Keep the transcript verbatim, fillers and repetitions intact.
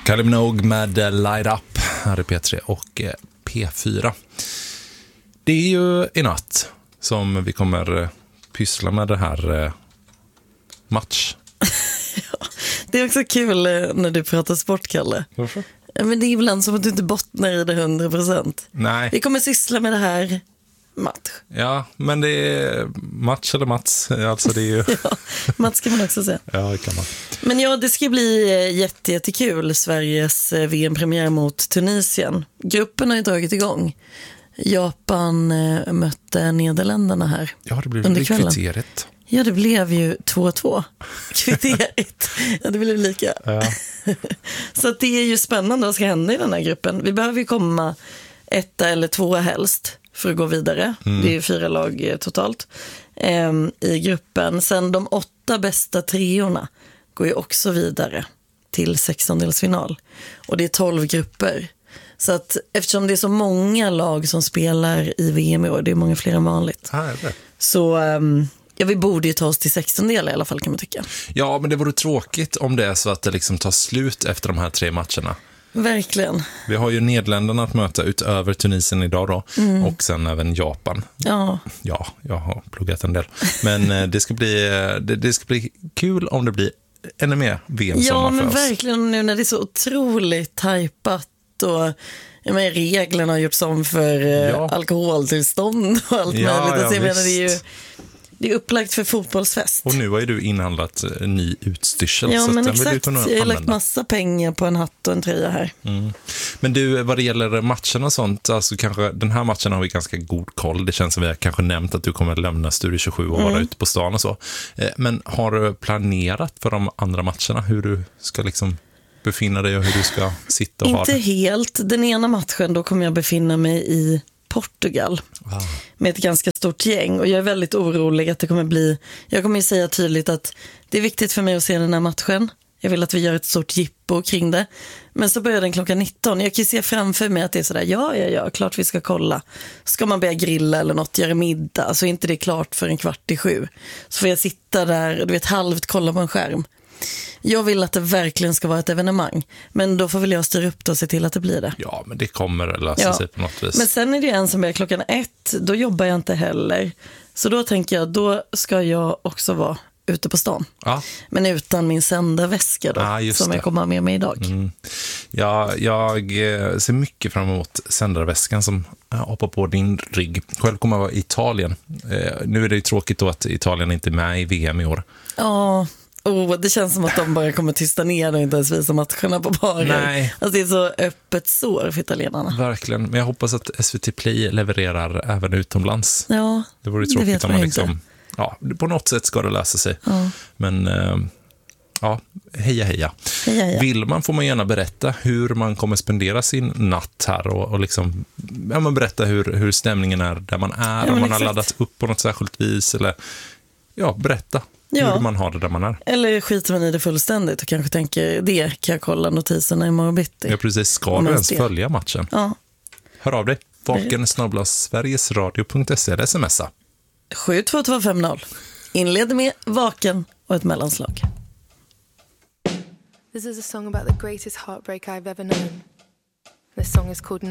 Kylie Minogue med Light Up här i P tre och P fyra. Det är ju i natt som vi kommer pyssla med det här match. Ja, det är också kul när du pratar sport, Kalle. Varför? Men det är ibland som att du inte bottnar i det hundra procent. Nej. Vi kommer syssla med det här match. Ja, men det är match eller Mats. Alltså det är ju... Ja, Mats kan man också säga. Ja, det kan man. Men ja, det ska bli jätte, jättekul. Sveriges V M-premiär mot Tunisien. Gruppen har ju dragit igång. Japan mötte Nederländerna här. Ja, det blev under kvällen. Kriteriet. Ja, det blev ju två två. Kriteriet. Ja, det blev lika. Ja. Så att det är ju spännande vad ska hända i den här gruppen. Vi behöver ju komma etta eller två helst för att gå vidare. Mm. Det är ju fyra lag totalt eh, i gruppen. Sen de åtta bästa treorna går ju också vidare till sextondelsfinal. Och det är tolv grupper. Så att eftersom det är så många lag som spelar i V M i år, det är många fler än vanligt. Ah, är det? Så um, ja, vi borde ju ta oss till sextondel i alla fall, kan man tycka. Ja, men det vore tråkigt om det är så att det liksom tar slut efter de här tre matcherna. Verkligen. Vi har ju Nederländerna att möta utöver Tunisien idag då. Mm. Och sen även Japan. Ja. Ja, jag har pluggat en del. Men det ska bli, det, det ska bli kul om det blir ännu mer V M-sommar ja, men för oss. Verkligen nu när det är så otroligt tajpat och ja, men reglerna har gjorts om för ja. alkoholtillstånd och allt ja, möjligt. Ja, alltså, jag menar, det är ju det är upplagt för fotbollsfest. Och nu har ju du inhandlat en ny utstyrsel. Ja, så men den exakt. Vill du jag har lagt massa pengar på en hatt och en tröja här. Mm. Men du, vad det gäller matchen och sånt, alltså kanske den här matchen har vi ganska god koll. Det känns som vi har kanske nämnt att du kommer lämna Studio tjugosju och vara mm. ute på stan och så. Men har du planerat för de andra matcherna hur du ska liksom befinna dig och hur du ska sitta och Inte ha det? Inte helt. Den ena matchen då kommer jag befinna mig i Portugal wow. med ett ganska stort gäng och jag är väldigt orolig att det kommer bli, jag kommer ju säga tydligt att det är viktigt för mig att se den här matchen. Jag vill att vi gör ett stort jippo kring det. Men så börjar den klockan nitton. Jag kan se framför mig att det är sådär, ja, ja, ja, klart vi ska kolla. Ska man börja grilla eller något, göra middag, så är inte det klart för en kvart i sju. Så får jag sitta där, du vet, halvt kolla på en skärm. Jag vill att det verkligen ska vara ett evenemang. Men då får väl jag styra upp det och se till att det blir det. Ja, men det kommer att lösa ja. sig på något vis. Men sen är det en som börjar klockan ett. Då jobbar jag inte heller. Så då tänker jag, då ska jag också vara ute på stan. Ja. Men utan min sändarväska då, ah, som det. jag kommer med mig idag. Mm. Ja, jag ser mycket fram emot sändarväskan som hoppar på din rygg. Själv kommer jag vara i Italien. Eh, nu är det ju tråkigt då att Italien inte är med i V M i år. Ja, oh, det känns som att de bara kommer tysta ner och inte ens visa matcherna på barer. Nej. Alltså det är så öppet sår för italienarna. Verkligen, men jag hoppas att S V T Play levererar även utomlands. Ja, det vore ju tråkigt om man liksom... Ja, på något sätt ska det lösa sig. Ja. Men äh, ja, heja, heja. heja, heja. Vill man får man gärna berätta hur man kommer spendera sin natt här och, och liksom, ja, man berätta hur, hur stämningen är där man är, ja, om man exakt. har laddat upp på något särskilt vis eller ja, berätta ja. hur man har det där man är. Eller skiter man i det fullständigt och kanske tänker, det kan jag kolla notiserna imorgon bitti. Ja, precis. Ska du ens det. följa matchen? Ja. Hör av dig. Vaken snabel-a sverigesradio punkt se eller smsa. sju två två fem noll. Inleder med Vaken och ett mellanslag. This is a song about the greatest heartbreak I've ever known. This song is called